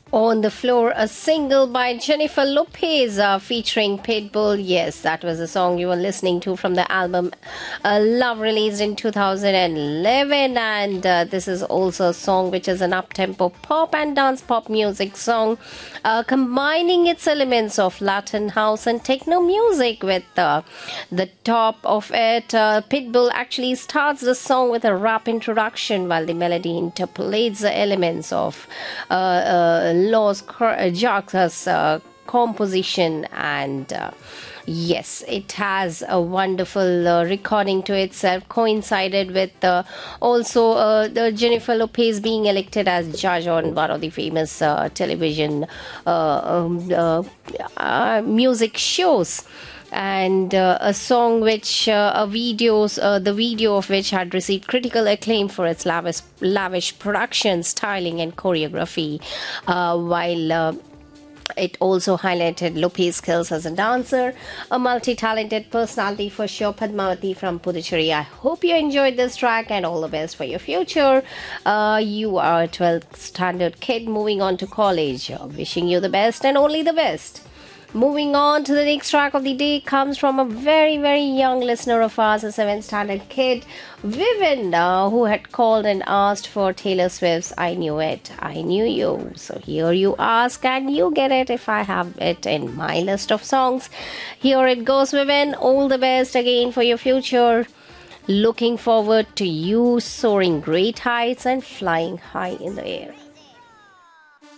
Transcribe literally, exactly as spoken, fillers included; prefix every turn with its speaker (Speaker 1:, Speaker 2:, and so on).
Speaker 1: On the Floor, a single by Jennifer Lopez uh, featuring Pitbull. Yes, that was the song you were listening to from the album uh, Love, released in two thousand eleven. And uh, this is also a song which is an up-tempo pop and dance pop music song, uh, combining its elements of Latin house and techno music. With uh, the top of it, uh, Pitbull actually starts the song with a rap introduction, while the melody interpolates the elements of uh, uh, Los Jacques' uh, composition. And uh, yes, it has a wonderful uh, recording to itself, coincided with uh, also uh, the Jennifer Lopez being elected as judge on one of the famous uh, television uh, um, uh, uh, music shows. And uh, a song which uh, a videos uh, the video of which had received critical acclaim for its lavish lavish production, styling and choreography, uh, while uh, it also highlighted Lopez's skills as a dancer, a multi-talented personality for sure. Padmavati from Puducherry, I hope you enjoyed this track, and all the best for your future. Uh, you are a twelfth standard kid moving on to college. Uh, wishing you the best and only the best. Moving on to the next track of the day comes from a very, very young listener of ours, a seventh standard kid, Vivian, uh, who had called and asked for Taylor Swift's I Knew It, I Knew You. So here you ask and you get it if I have it in my list of songs. Here it goes, Vivian. All the best again for your future. Looking forward to you soaring great heights and flying high in the air.